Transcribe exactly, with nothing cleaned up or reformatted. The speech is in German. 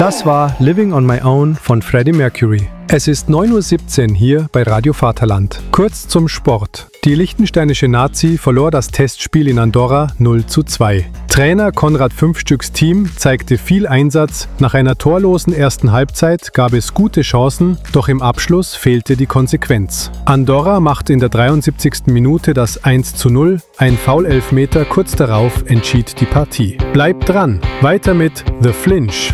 Das war Living on My Own von Freddie Mercury. Es ist neun Uhr siebzehn hier bei Radio Vaterland. Kurz zum Sport. Die liechtensteinische Nazi verlor das Testspiel in Andorra null zu zwei. Trainer Konrad Fünfstücks Team zeigte viel Einsatz. Nach einer torlosen ersten Halbzeit gab es gute Chancen, doch im Abschluss fehlte die Konsequenz. Andorra machte in der dreiundsiebzigsten Minute das eins zu null. Ein Foul-Elfmeter kurz darauf entschied die Partie. Bleibt dran! Weiter mit The Flinch